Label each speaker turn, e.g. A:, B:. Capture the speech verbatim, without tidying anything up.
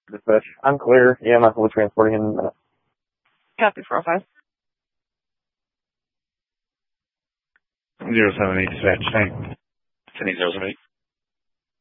A: Dispatch. I'm clear. Yeah, I'm fully transporting in a minute.
B: Copy, four oh five.
C: Zero seven eight dispatch. Thanks.
D: Sending zero seven eight.